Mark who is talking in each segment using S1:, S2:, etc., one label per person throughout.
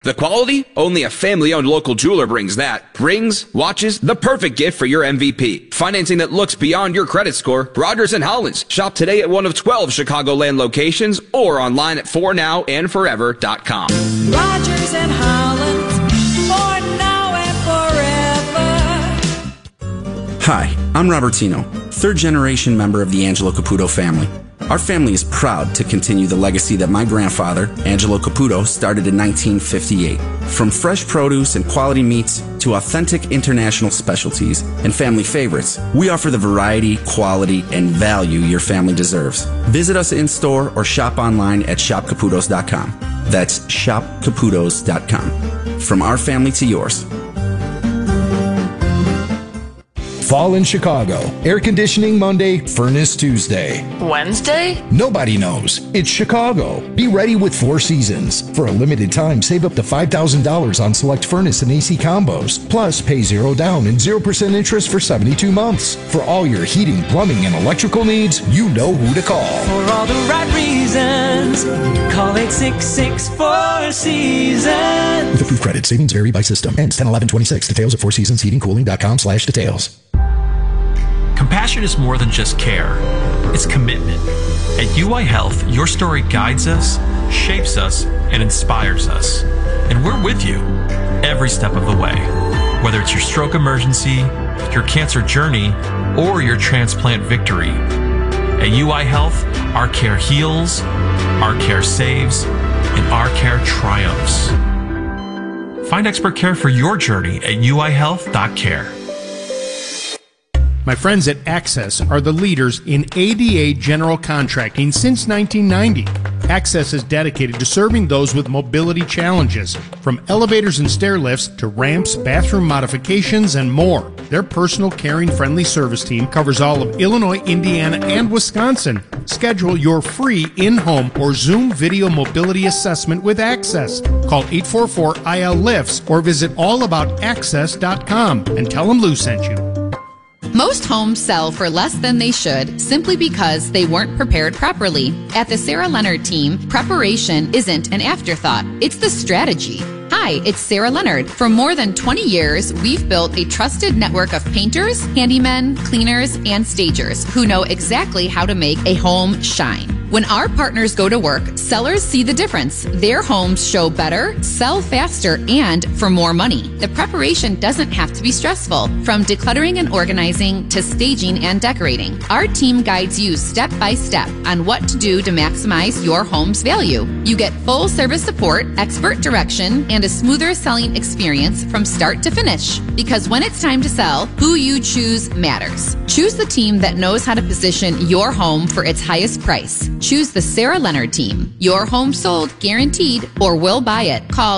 S1: The quality? Only a family-owned local jeweler brings that. Rings, watches, the perfect gift for your MVP. Financing that looks beyond your credit score. Rogers & Hollins. Shop today at one of 12 Chicagoland locations or online at fornowandforever.com.
S2: Rogers & Hollins. For now and forever.
S3: Hi, I'm Robertino, third-generation member of the Angelo Caputo family. Our family is proud to continue the legacy that my grandfather, Angelo Caputo, started in 1958. From fresh produce and quality meats to authentic international specialties and family favorites, we offer the variety, quality, and value your family deserves. Visit us in-store or shop online at shopcaputos.com. That's shopcaputos.com. From our family to yours.
S4: Fall in Chicago. Air conditioning Monday, furnace Tuesday.
S5: Wednesday?
S4: Nobody knows. It's Chicago. Be ready with Four Seasons. For a limited time, save up to $5,000 on select furnace and AC combos. Plus, pay $0 down and 0% interest for 72 months. For all your heating, plumbing, and electrical needs, you know who to call.
S2: For all the right reasons, call 866-4 Seasons.
S4: With approved credit, savings vary by system. Ends 10/11/26. Details at fourseasonsheatingcooling.com/details.
S6: Compassion is more than just care. It's commitment. At UI Health, your story guides us, shapes us, and inspires us. And we're with you every step of the way. Whether it's your stroke emergency, your cancer journey, or your transplant victory. At UI Health, our care heals, our care saves, and our care triumphs. Find expert care for your journey at uihealth.care.
S7: My friends at Access are the leaders in ADA general contracting since 1990. Access is dedicated to serving those with mobility challenges, from elevators and stair lifts to ramps, bathroom modifications, and more. Their personal, caring, friendly service team covers all of Illinois, Indiana, and Wisconsin. Schedule your free in-home or Zoom video mobility assessment with Access. Call 844-IL-LIFTS or visit allaboutaccess.com and tell them Lou sent you.
S8: Most homes sell for less than they should simply because they weren't prepared properly. At the Sarah Leonard team, preparation isn't an afterthought, it's the strategy. Hi, it's Sarah Leonard. For more than 20 years, we've built a trusted network of painters, handymen, cleaners, and stagers who know exactly how to make a home shine. When our partners go to work, sellers see the difference. Their homes show better, sell faster, and for more money. The preparation doesn't have to be stressful. From decluttering and organizing to staging and decorating, our team guides you step by step on what to do to maximize your home's value. You get full service support, expert direction, and a smoother selling experience from start to finish. Because when it's time to sell, who you choose matters. Choose the team that knows how to position your home for its highest price. Choose the Sarah Leonard team. Your home sold, guaranteed, or we'll buy it. Call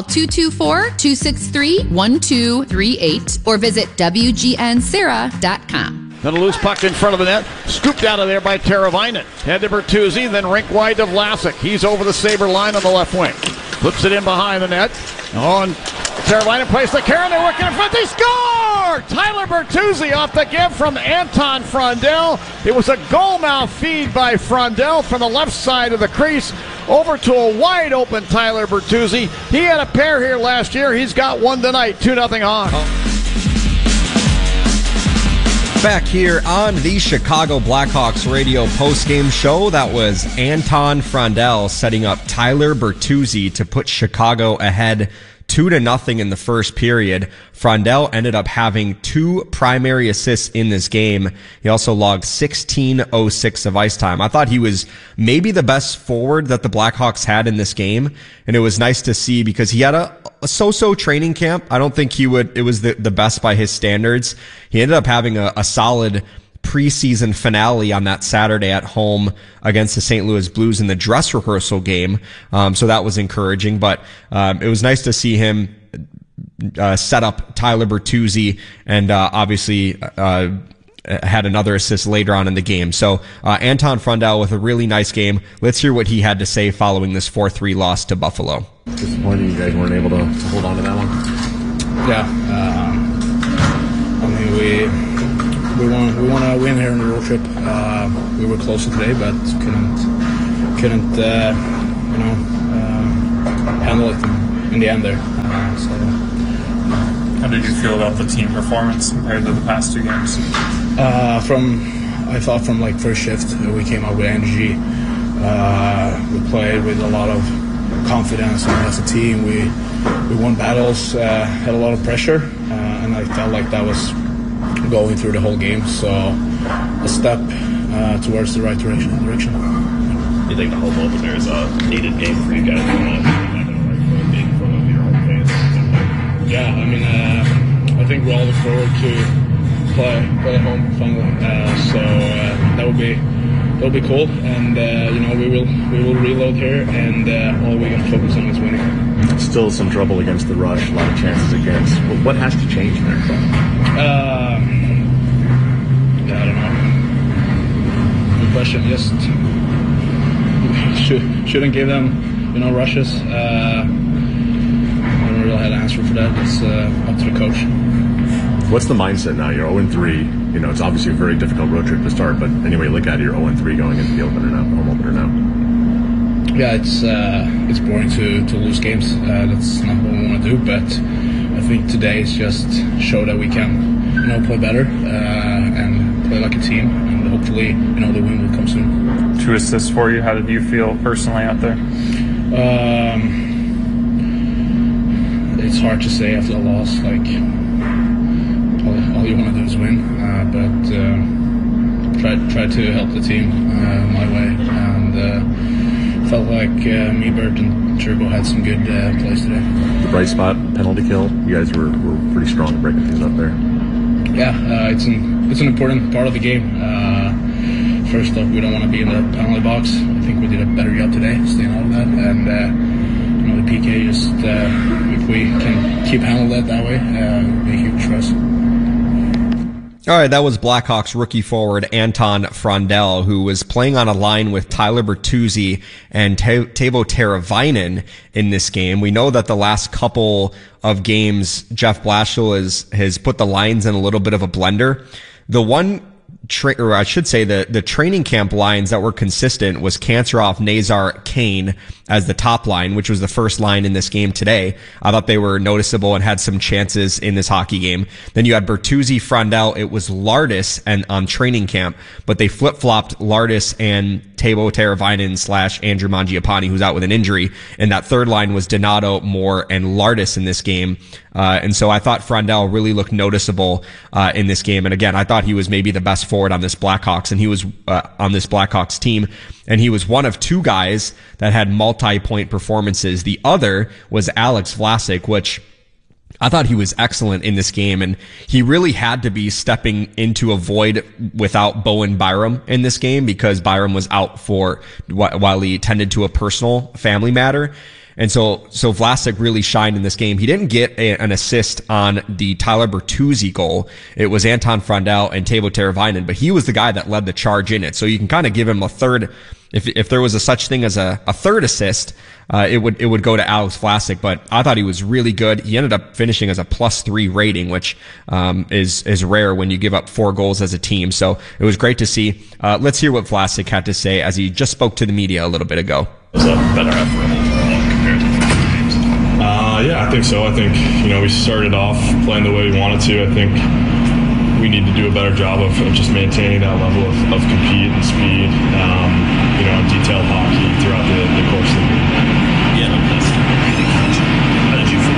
S8: 224-263-1238 or visit WGNSarah.com.
S9: Then a loose puck in front of the net. Scooped out of there by Teravainen. Head to Bertuzzi, then rink wide to Vlasic. He's over the Sabre line on the left wing. Flips it in behind the net. Oh, and Teravainen plays the carry. They're working in front. They score! Tyler Bertuzzi off the give from Anton Frondell. It was a goal mouth feed by Frondell from the left side of the crease over to a wide open Tyler Bertuzzi. He had a pair here last year. He's got one tonight. 2-0 Hawks.
S10: Back here on the Chicago Blackhawks radio postgame show, that was Anton Frondell setting up Tyler Bertuzzi to put Chicago ahead 2-0 in the first period. Frondell ended up having 2 primary assists in this game. He also logged 16:06 of ice time. I thought he was maybe the best forward that the Blackhawks had in this game, and it was nice to see because he had a so-so training camp. I don't think it was the best by his standards. He ended up having a solid preseason finale on that Saturday at home against the St. Louis Blues in the dress rehearsal game. So that was encouraging, but it was nice to see him set up Tyler Bertuzzi and obviously had another assist later on in the game. So Anton Frondell with a really nice game. Let's hear what he had to say following this 4-3 loss to Buffalo.
S11: Disappointing you guys weren't able to hold on to that one.
S12: Yeah, I mean we want to win here on the road trip. We were closer today, but couldn't handle it in the end there.
S5: How did you feel about the team performance compared to the past 2 games?
S12: I thought from like first shift we came out with energy. We played with a lot of confidence, and as a team we won battles, had a lot of pressure, and I felt like that was going through the whole game. So a step towards the right direction.
S13: You think the home opener is a needed game for you guys?
S12: Yeah, I mean, I think we all look forward to play at home finally. So that'll be cool, and we will reload here, and all we got to focus on is winning.
S13: Still some trouble against the rush, a lot of chances against. What has to change there?
S12: I don't know. Good question. Just shouldn't give them, rushes. I don't really have an answer for that. It's up to the coach.
S13: What's the mindset now? You're 0-3. It's obviously a very difficult road trip to start, but anyway, look at it, you're 0-3 going into the home opener now.
S12: Yeah, it's boring to lose games. That's not what we want to do, but I think today is just show that we can, play better and play like a team, and hopefully, the win will come soon.
S5: 2 assists for you. How did you feel personally out there?
S12: It's hard to say after a loss. Like, all you want to do is win, but try to help the team my way, and felt like me, Bert, and Turbo had some good plays today.
S13: The bright spot, penalty kill. You guys were pretty strong breaking things up there.
S12: Yeah, it's an important part of the game. First off, we don't want to be in the penalty box. I think we did a better job today, staying out of that, and the PK just if we can keep handling that way, it'll be a huge for us.
S10: All right, that was Blackhawks rookie forward Anton Frondell, who was playing on a line with Tyler Bertuzzi and Teuvo Teravainen in this game. We know that the last couple of games, Jeff Blashill has put the lines in a little bit of a blender. The one the training camp lines that were consistent was Kancherov, Nazar, Kane as the top line, which was the first line in this game today. I thought they were noticeable and had some chances in this hockey game. Then you had Bertuzzi, Frondell. It was Lardis and on training camp, but they flip-flopped Lardis and Teuvo Teravainen / Andrew Mangiapane, who's out with an injury. And that third line was Donato, Moore, and Lardis in this game. And so I thought Frondell really looked noticeable in this game. And again, I thought he was maybe the best forward on this Blackhawks, and he was on this Blackhawks team. And he was one of 2 guys that had multi-point performances. The other was Alex Vlasic, which I thought he was excellent in this game, and he really had to be stepping into a void without Bowen Byram in this game because Byram was out while he tended to a personal family matter. And so Vlasic really shined in this game. He didn't get an assist on the Tyler Bertuzzi goal. It was Anton Frondell and Teuvo Teravainen, but he was the guy that led the charge in it. So you can kind of give him a third. If there was a such thing as a third assist, it would go to Alex Vlasic. But I thought he was really good. He ended up finishing as a +3 rating, which is rare when you give up 4 goals as a team. So it was great to see. Let's hear what Vlasic had to say as he just spoke to the media a little bit ago.
S13: It was a better effort compared to the first games.
S14: Yeah, I think so. I think we started off playing the way we wanted to. I think we need to do a better job of just maintaining that level of compete and speed, detailed hockey throughout the course of the game.
S13: Yeah, how did you feel?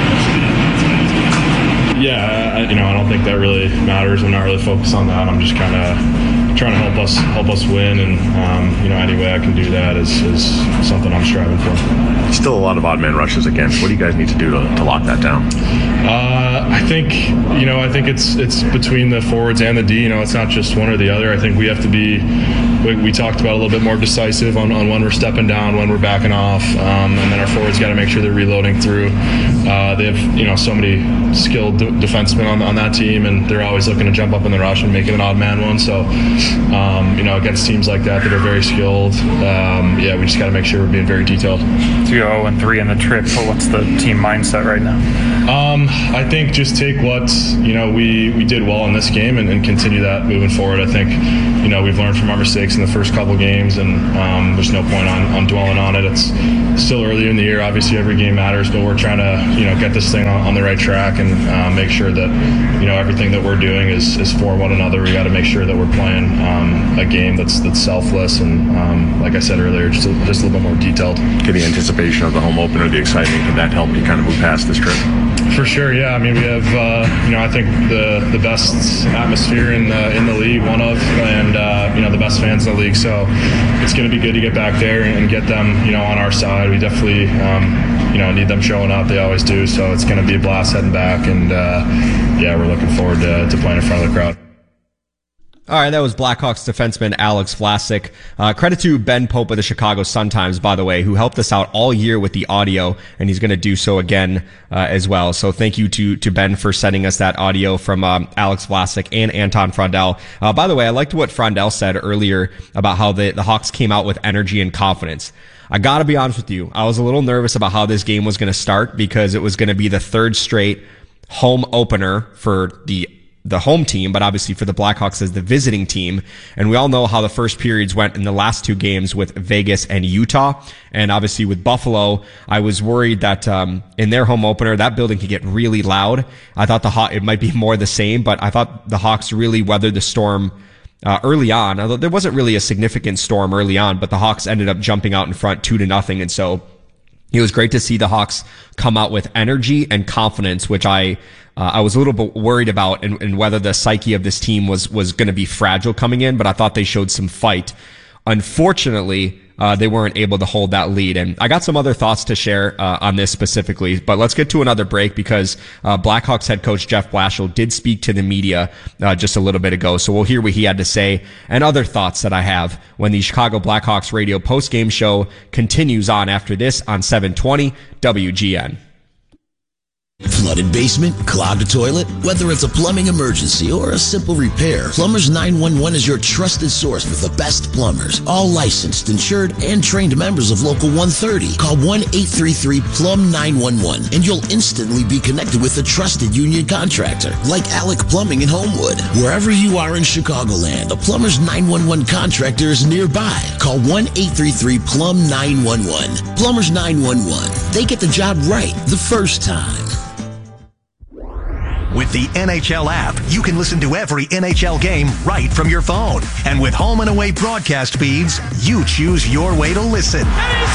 S14: Yeah, I don't think that really matters. I'm not really focused on that. I'm just kind of trying to help us win, and any way I can do that is something I'm striving for.
S13: Still a lot of odd man rushes against. What do you guys need to do to lock that down?
S14: I think it's between the forwards and the D. It's not just one or the other. I think we have to be. We talked about a little bit more decisive on when we're stepping down, when we're backing off, and then our forwards got to make sure they're reloading through. They have so many skilled defensemen on that team, and they're always looking to jump up in the rush and make it an odd man one. So against teams like that are very skilled, we just got to make sure we're being very detailed.
S5: 2-0-3 in the trip. So what's the team mindset right now?
S14: I think just take what we did well in this game and continue that moving forward. I think we've learned from our mistakes mistakes in the first couple games, and there's no point on dwelling on it. It's still early in the year. Obviously, every game matters, but we're trying to get this thing on the right track and make sure that everything that we're doing is for one another. We got to make sure that we're playing a game that's selfless and, like I said earlier, just a little bit more detailed.
S13: Get the anticipation of the home opener, the excitement, can that help you kind of move past this trip?
S14: For sure, yeah. I mean, we have, I think the best atmosphere in the league, and the best fans in the league. So it's going to be good to get back there and get them, on our side. We definitely, need them showing up. They always do. So it's going to be a blast heading back, and we're looking forward to playing in front of the crowd.
S10: All right, that was Blackhawks defenseman Alex Vlasic. Credit to Ben Pope of the Chicago Sun-Times, by the way, who helped us out all year with the audio, and he's going to do so again as well. So thank you to Ben for sending us that audio from Alex Vlasic and Anton Frondell. By the way, I liked what Frondell said earlier about how the Hawks came out with energy and confidence. I got to be honest with you, I was a little nervous about how this game was going to start because it was going to be the third straight home opener for the home team, but obviously for the Blackhawks as the visiting team. And we all know how the first periods went in the last two games with Vegas and Utah. And obviously with Buffalo, I was worried that in their home opener, that building could get really loud. I thought it might be more the same, but I thought the Hawks really weathered the storm early on. Although there wasn't really a significant storm early on, but the Hawks ended up jumping out in front 2-0. And so it was great to see the Hawks come out with energy and confidence, which I was a little bit worried about and whether the psyche of this team was going to be fragile coming in, but I thought they showed some fight. Unfortunately, they weren't able to hold that lead. And I got some other thoughts to share on this specifically, but let's get to another break because Blackhawks head coach Jeff Blashill did speak to the media just a little bit ago. So we'll hear what he had to say and other thoughts that I have when the Chicago Blackhawks radio postgame show continues on after this on 720 WGN.
S15: Flooded basement, clogged toilet, whether it's a plumbing emergency or a simple repair, Plumbers 911 is your trusted source for the best plumbers. All licensed, insured, and trained members of Local 130. Call 1-833-PLUM-911 and you'll instantly be connected with a trusted union contractor like Alec Plumbing in Homewood. Wherever you are in Chicagoland, a Plumbers 911 contractor is nearby. Call 1-833-PLUM-911. Plumbers 911. They get the job right the first time.
S16: With the NHL app, you can listen to every NHL game right from your phone. And with home and away broadcast feeds, you choose your way to listen.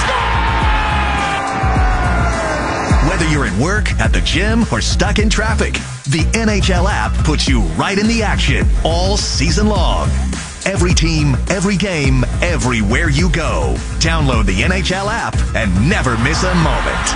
S16: Whether you're at work, at the gym, or stuck in traffic, the NHL app puts you right in the action all season long. Every team, every game, everywhere you go. Download the NHL app and never miss a moment.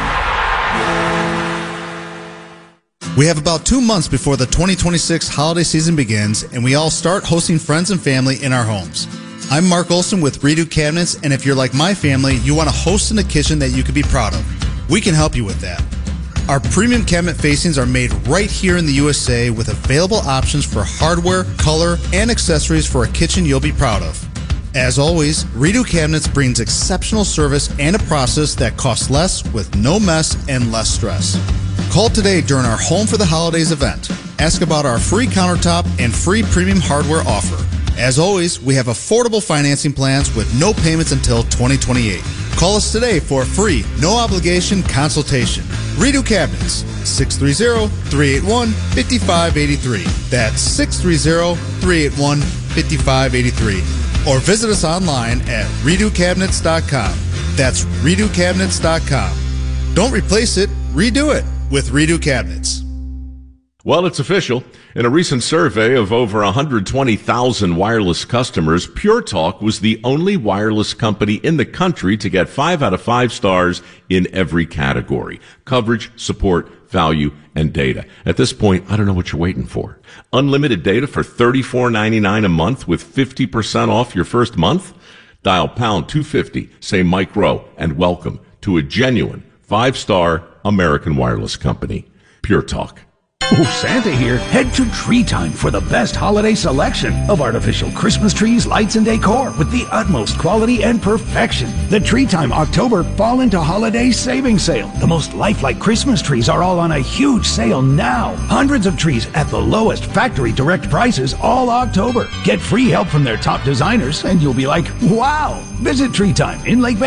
S17: We have about 2 months before the 2026 holiday season begins, and we all start hosting friends and family in our homes. I'm Mark Olson with Redo Cabinets, and if you're like my family, you want to host in a kitchen that you can be proud of. We can help you with that. Our premium cabinet facings are made right here in the USA with available options for hardware, color, and accessories for a kitchen you'll be proud of. As always, Redo Cabinets brings exceptional service and a process that costs less with no mess and less stress. Call today during our Home for the Holidays event. Ask about our free countertop and free premium hardware offer. As always, we have affordable financing plans with no payments until 2028. Call us today for a free, no-obligation consultation. Redo Cabinets, 630-381-5583. That's 630-381-5583. Or visit us online at redocabinets.com. That's redocabinets.com. Don't replace it, redo it with Redo Cabinets.
S18: Well, it's official. In a recent survey of over 120,000 wireless customers, Pure Talk was the only wireless company in the country to get 5 out of 5 stars in every category: coverage, support, value, and data. At this point, I don't know what you're waiting for. Unlimited data for $34.99 a month with 50% off your first month? Dial pound 250, say Mike Rowe, and welcome to a genuine 5-star American wireless company, Pure Talk.
S19: Oh, Santa here. Head to Tree Time for the best holiday selection of artificial Christmas trees, lights, and decor with the utmost quality and perfection. The Tree Time October Fall into Holiday Savings Sale. The most lifelike Christmas trees are all on a huge sale now. Hundreds of trees at the lowest factory direct prices all October. Get free help from their top designers and you'll be like, wow! Visit Tree Time in Lake Van.